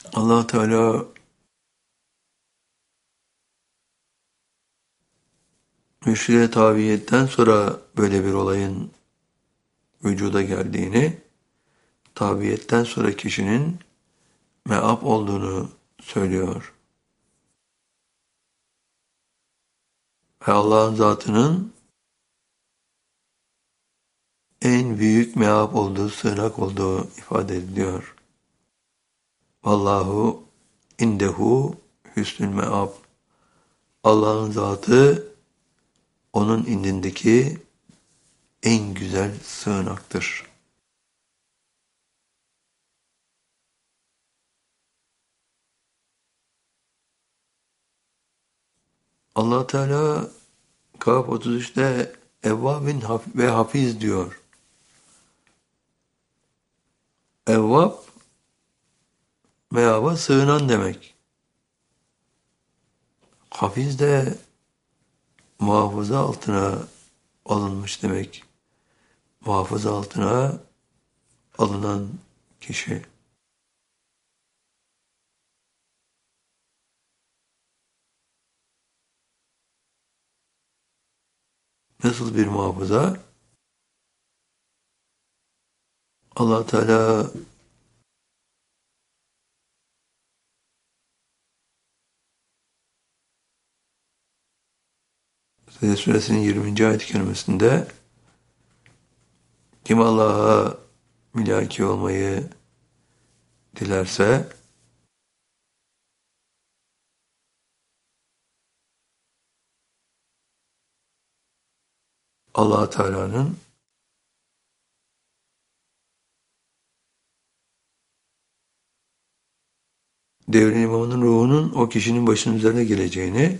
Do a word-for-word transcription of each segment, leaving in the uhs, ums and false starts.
Allah Teala mürşide tabiyetten sonra böyle bir olayın vücuda geldiğini, tabiyetten sonra kişinin meap olduğunu söylüyor. Ve Allah'ın zatının en büyük meap olduğu, sığınak olduğu ifade ediliyor. Vallahu indehu hüsnül meab. Allah'ın zatı onun indindeki en güzel sığınaktır. Allah Teala Kâf otuz üçte Evvabin ve Hafiz diyor. Evvab meaba sığınan demek. Hafiz de muhafaza altına alınmış demek. Muhafaza altına alınan kişi. Nasıl bir muhafaza? Allah Teala Secde Suresinin yirminci ayet-i kerimesinde kim Allah'a mülaki olmayı dilerse Allah Teala'nın devrin imamının ruhunun o kişinin başının üzerine geleceğini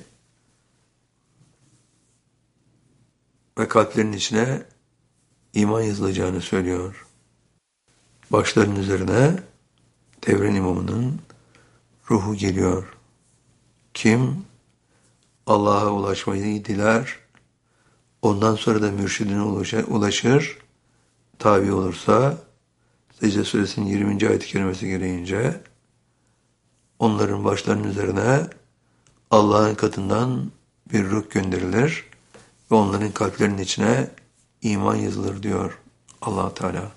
ve kalplerin içine iman yazılacağını söylüyor. Başların üzerine devrin imamının ruhu geliyor. Kim Allah'a ulaşmayı diler, ondan sonra da mürşidine ulaşır, tabi olursa, Secde Suresinin yirminci ayet-i kerimesi gereğince, onların başlarının üzerine Allah'ın katından bir ruh gönderilir ve onların kalplerinin içine iman yazılır diyor Allah Teala.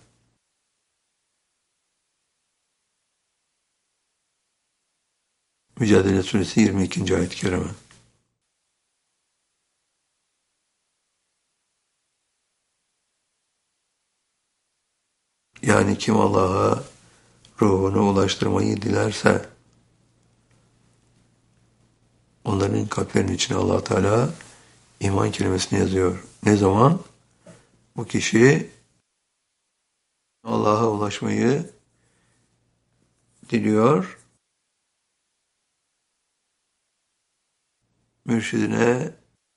Mücadele Suresi yirmi ikinci ayet-i kerime. Yani kim Allah'a ruhunu ulaştırmayı dilerse onların kalplerinin içine Allah Teala iman kelimesini yazıyor. Ne zaman? Bu kişi Allah'a ulaşmayı diliyor, mürşidine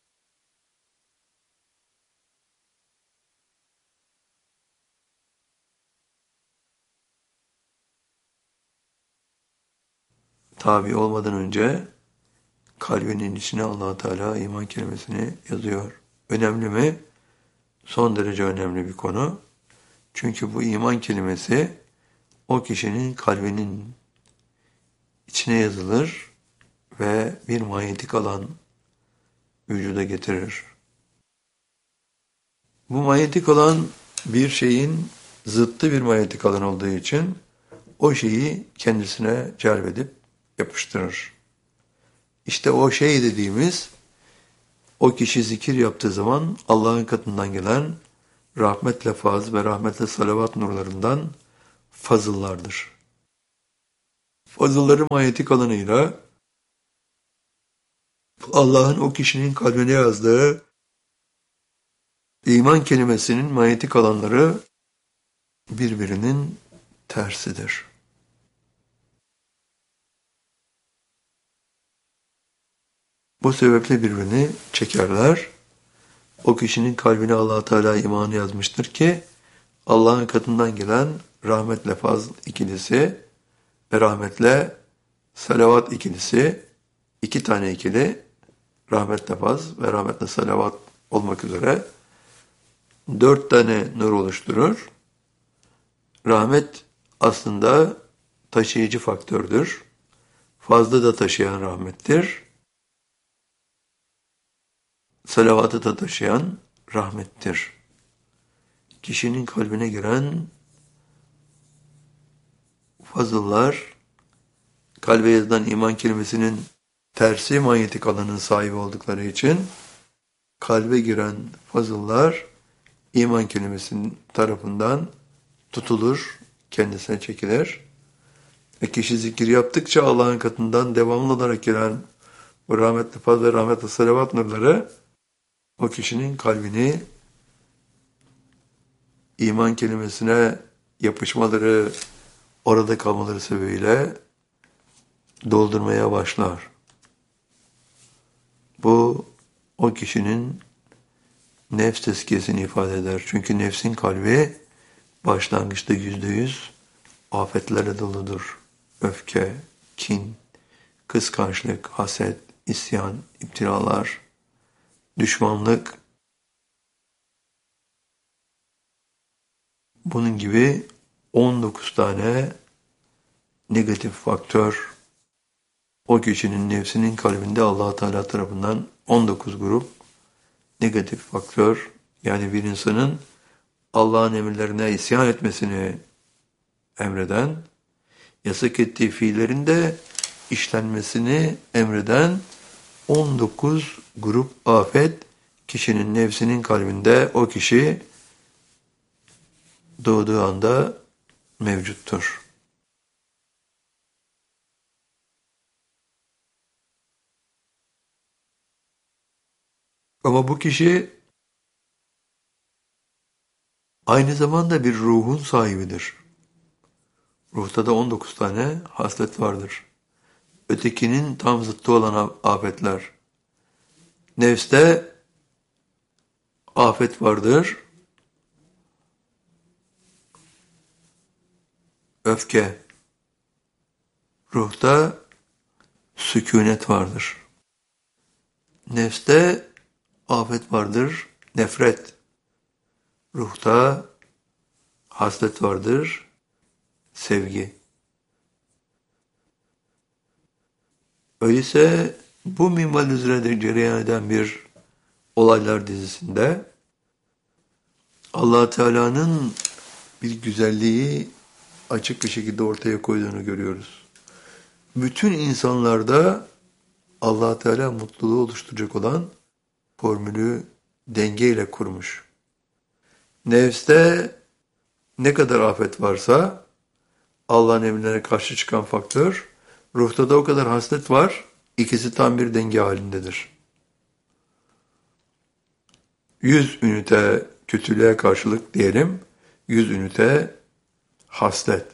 tabi olmadan önce kalbinin içine Allah Teala iman kelimesini yazıyor. Önemli mi? Son derece önemli bir konu. Çünkü bu iman kelimesi o kişinin kalbinin içine yazılır ve bir manyetik alan vücuda getirir. Bu manyetik alan bir şeyin zıttı bir manyetik alan olduğu için o şeyi kendisine celbedip yapıştırır. İşte o şey dediğimiz, o kişi zikir yaptığı zaman Allah'ın katından gelen rahmetle faz ve rahmetle salavat nurlarından fazıllardır. Fazılları manyetik alanıyla Allah'ın o kişinin kalbine yazdığı iman kelimesinin manyetik alanları birbirinin tersidir. Bu sebeple birbirini çekerler. O kişinin kalbine Allah Teala imanı yazmıştır ki Allah'ın katından gelen rahmetle faz ikilisi ve rahmetle salavat ikilisi, iki tane ikili, rahmetle faz ve rahmetle salavat olmak üzere dört tane nur oluşturur. Rahmet aslında taşıyıcı faktördür. Fazla da taşıyan rahmettir. Salavatı da taşıyan rahmettir. Kişinin kalbine giren fazıllar, kalbe yazılan iman kelimesinin tersi manyetik alanın sahibi oldukları için kalbe giren fazıllar iman kelimesinin tarafından tutulur, kendisine çekilir. Ve kişi zikir yaptıkça Allah'ın katından devamlı olarak gelen bu rahmetli faz ve rahmetli salavat nurları o kişinin kalbini iman kelimesine yapışmaları, orada kalmaları sebebiyle doldurmaya başlar. Bu o kişinin nefs tezkiyesini ifade eder. Çünkü nefsin kalbi başlangıçta yüzde yüz afetlerle doludur. Öfke, kin, kıskançlık, haset, isyan, iptiralar, düşmanlık, bunun gibi on dokuz tane negatif faktör o kişinin nefsinin kalbinde Allah Teala tarafından on dokuz grup negatif faktör, yani bir insanın Allah'ın emirlerine isyan etmesini emreden, yasak ettiği fiillerin de işlenmesini emreden on dokuz grup afet kişinin nefsinin kalbinde o kişi doğduğu anda mevcuttur. Ama bu kişi aynı zamanda bir ruhun sahibidir. Ruhta da on dokuz tane haslet vardır. Ötekinin tam zıttı olan afetler. Nefste afet vardır. Öfke. Ruhta sükûnet vardır. Nefste afet vardır. Nefret. Ruhta haslet vardır. Sevgi. Öyleyse bu minval üzere cereyan eden bir olaylar dizisinde Allah Teala'nın bir güzelliği açık bir şekilde ortaya koyduğunu görüyoruz. Bütün insanlarda Allah Teala mutluluğu oluşturacak olan formülü dengeyle kurmuş. Nefste ne kadar afet varsa Allah'ın emirlerine karşı çıkan faktör, ruhta da o kadar haslet var, ikisi tam bir denge halindedir. yüz ünite kötülüğe karşılık diyelim, yüz ünite haslet.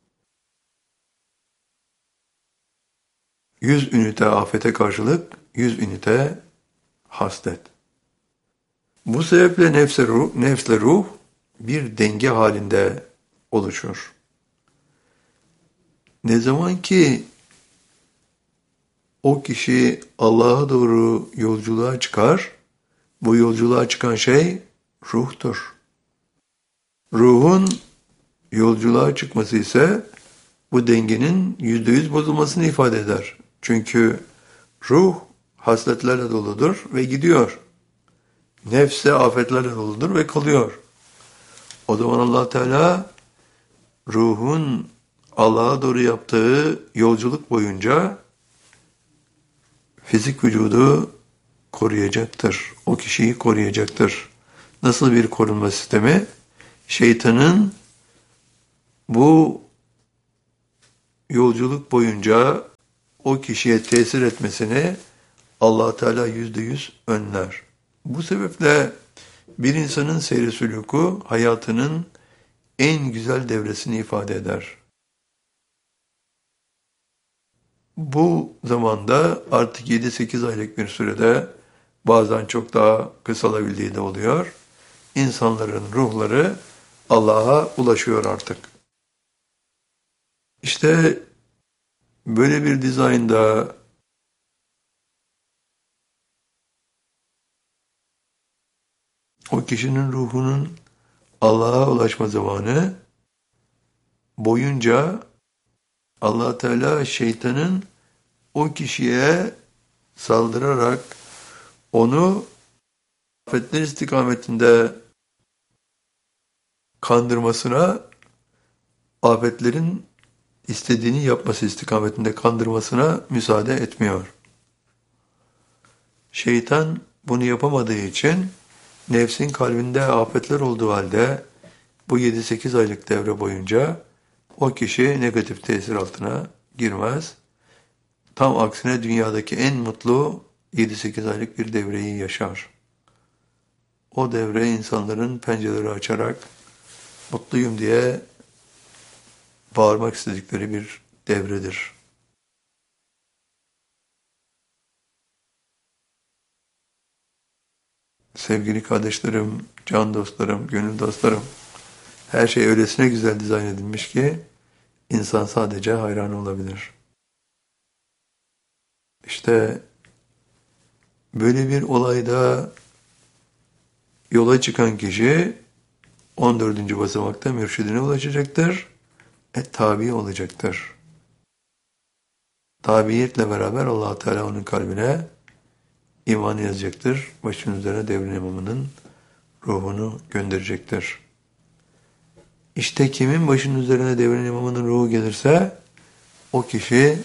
yüz ünite afete karşılık, yüz ünite haslet. Bu sebeple nefse ruh, nefsle ruh bir denge halinde oluşur. Ne zaman ki o kişi Allah'a doğru yolculuğa çıkar, bu yolculuğa çıkan şey ruhtur. Ruhun yolculuğa çıkması ise bu dengenin yüzde yüz bozulmasını ifade eder. Çünkü ruh hasletlerle doludur ve gidiyor. Nefse afetlerle doludur ve kalıyor. O zaman Allah Teala ruhun Allah'a doğru yaptığı yolculuk boyunca fizik vücudu koruyacaktır. O kişiyi koruyacaktır. Nasıl bir korunma sistemi? Şeytanın bu yolculuk boyunca o kişiye tesir etmesini Allah Teala yüzde yüz önler. Bu sebeple bir insanın seyri sülûku hayatının en güzel devresini ifade eder. Bu zamanda artık yedi sekiz aylık bir sürede, bazen çok daha kısalabildiği de oluyor, İnsanların ruhları Allah'a ulaşıyor artık. İşte böyle bir dizaynda o kişinin ruhunun Allah'a ulaşma zamanı boyunca Allah Teala şeytanın o kişiye saldırarak onu afetler istikametinde kandırmasına, afetlerin istediğini yapması istikametinde kandırmasına müsaade etmiyor. Şeytan bunu yapamadığı için nefsin kalbinde afetler olduğu halde bu yedi sekiz aylık devre boyunca o kişi negatif tesir altına girmez. Tam aksine dünyadaki en mutlu yedi sekiz aylık bir devreyi yaşar. O devre insanların pencereleri açarak mutluyum diye bağırmak istedikleri bir devredir. Sevgili kardeşlerim, can dostlarım, gönül dostlarım, her şey öylesine güzel dizayn edilmiş ki insan sadece hayran olabilir. İşte böyle bir olayda yola çıkan kişi on dördüncü basamakta mürşidine ulaşacaktır, e, tabi olacaktır. Tabiiyetle beraber Allah Teala onun kalbine iman yazacaktır. Başının üzerine devrin imamının ruhunu gönderecektir. İşte kimin başının üzerine devrin imamının ruhu gelirse o kişi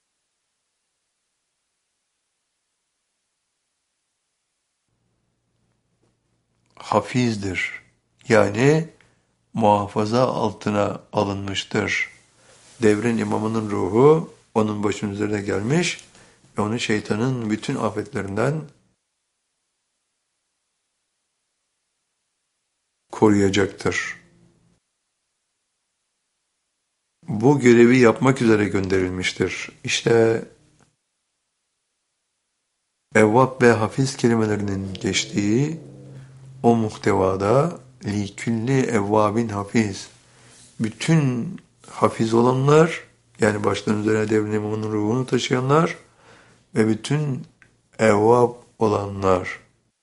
hafizdir. Yani muhafaza altına alınmıştır. Devrin imamının ruhu onun başının üzerine gelmiş ve onu şeytanın bütün afetlerinden koruyacaktır. Bu görevi yapmak üzere gönderilmiştir. İşte Evvab ve Hafiz kelimelerinin geçtiği o muhtevada li külli evvabin hafiz, bütün hafiz olanlar, yani başlarının üzerine devrin imamının ruhunu taşıyanlar ve bütün evvab olanlar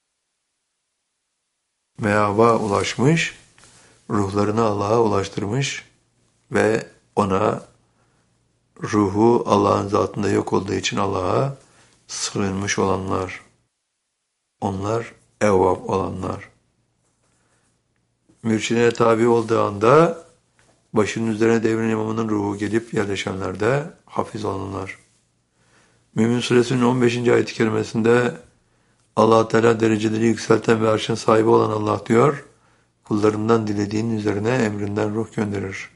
meaba ulaşmış, ruhlarını Allah'a ulaştırmış ve ona ruhu Allah'ın zatında yok olduğu için Allah'a sığınmış olanlar. Onlar evvab olanlar. Mürşidine tabi olduğu anda başının üzerine devrin imamının ruhu gelip yerleşenler de hafiz olanlar. Mümin Suresinin on beşinci ayet-i kerimesinde Allah Teala dereceleri yükselten ve arşın sahibi olan Allah diyor, kullarından dilediğinin üzerine emrinden ruh gönderir.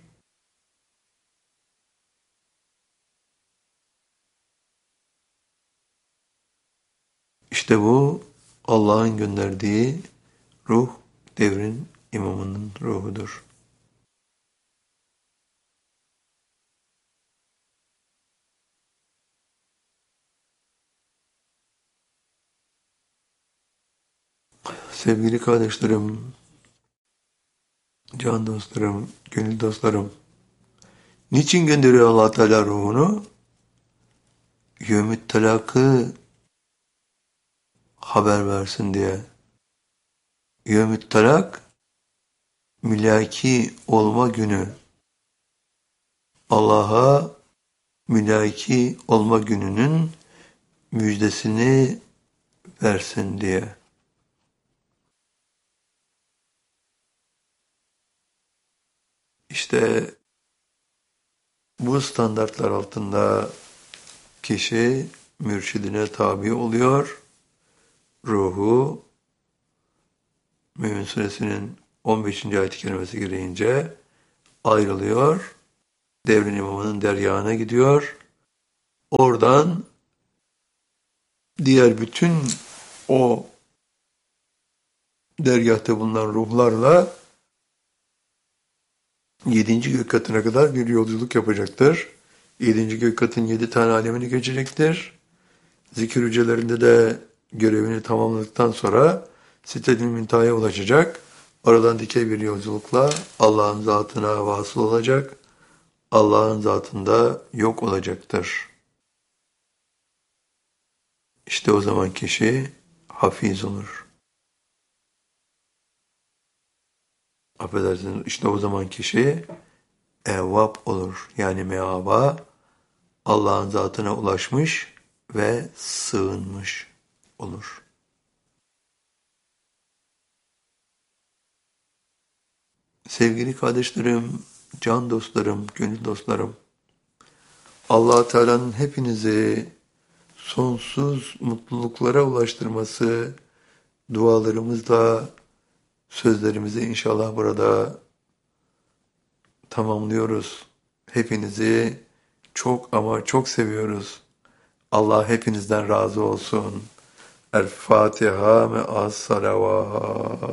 İşte bu Allah'ın gönderdiği ruh devrin imamının ruhudur. Sevgili kardeşlerim, can dostlarım, gönül dostlarım, niçin gönderiyor Allah Teala ruhunu? Yevmü't telakı haber versin diye. Yevmü't telak, mülaki olma günü. Allah'a mülaki olma gününün müjdesini versin diye. İşte bu standartlar altında kişi mürşidine tabi oluyor. Ruhu Mümin Suresinin on beşinci ayet-i kerimesi gereğince ayrılıyor. Devrin imamının deryağına gidiyor. Oradan diğer bütün o dergâhta bulunan ruhlarla yedinci gök katına kadar bir yolculuk yapacaktır. Yedinci gök katın yedi tane alemini geçecektir. Zikir hücrelerinde de görevini tamamladıktan sonra Sidratul Münteha'ya ulaşacak. Oradan dikey bir yolculukla Allah'ın zatına vasıl olacak. Allah'ın zatında yok olacaktır. İşte o zaman kişi hafiz olur. Affedersiniz, işte o zaman kişi evvab olur. Yani meaba Allah'ın zatına ulaşmış ve sığınmış olur. Sevgili kardeşlerim, can dostlarım, gönül dostlarım, Allah Teala'nın hepinizi sonsuz mutluluklara ulaştırması dualarımızla sözlerimizi inşallah burada tamamlıyoruz. Hepinizi çok ama çok seviyoruz. Allah hepinizden razı olsun. El Fatiha me'as salavat.